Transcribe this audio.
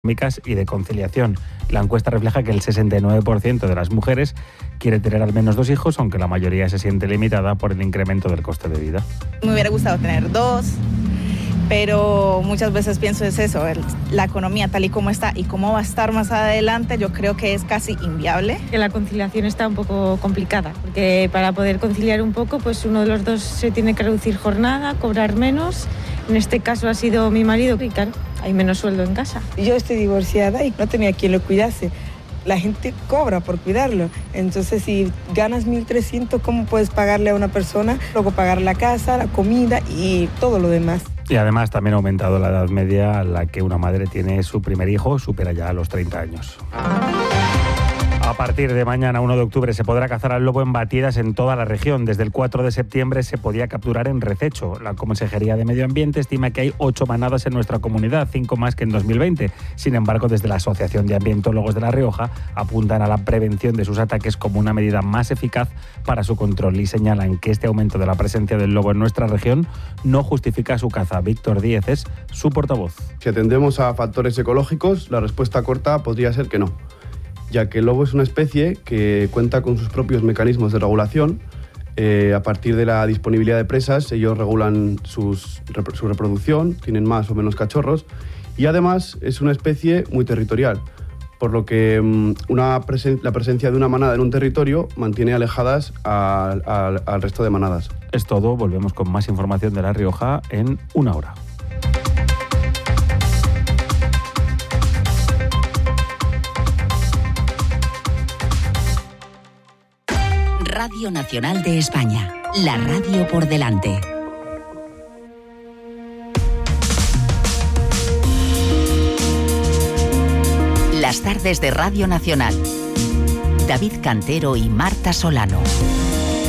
y de conciliación. La encuesta refleja que el 69% de las mujeres quiere tener al menos 2 hijos, aunque la mayoría se siente limitada por el incremento del coste de vida. Me hubiera gustado tener 2, pero muchas veces pienso es eso, la economía tal y como está y cómo va a estar más adelante, yo creo que es casi inviable. Que la conciliación está un poco complicada, porque para poder conciliar un poco, pues uno de los dos se tiene que reducir jornada, cobrar menos. En este caso ha sido mi marido, y claro, hay menos sueldo en casa. Yo estoy divorciada y no tenía quien lo cuidase. La gente cobra por cuidarlo. Entonces, si ganas 1.300, ¿cómo puedes pagarle a una persona? Luego pagar la casa, la comida y todo lo demás. Y además también ha aumentado la edad media a la que una madre tiene su primer hijo, supera ya los 30 años. A partir de mañana, 1 de octubre, se podrá cazar al lobo en batidas en toda la región. Desde el 4 de septiembre se podía capturar en Rececho. La Consejería de Medio Ambiente estima que hay 8 manadas en nuestra comunidad, 5 más que en 2020. Sin embargo, desde la Asociación de Ambientólogos de La Rioja apuntan a la prevención de sus ataques como una medida más eficaz para su control y señalan que este aumento de la presencia del lobo en nuestra región no justifica su caza. Víctor Díez es su portavoz. Si atendemos a factores ecológicos, la respuesta corta podría ser que no, ya que el lobo es una especie que cuenta con sus propios mecanismos de regulación. A partir de la disponibilidad de presas, ellos regulan su reproducción, tienen más o menos cachorros, y además es una especie muy territorial, por lo que la presencia de una manada en un territorio mantiene alejadas al resto de manadas. Es todo, volvemos con más información de La Rioja en 1 hora. Radio Nacional de España, la radio por delante. Las tardes de Radio Nacional. David Cantero y Marta Solano.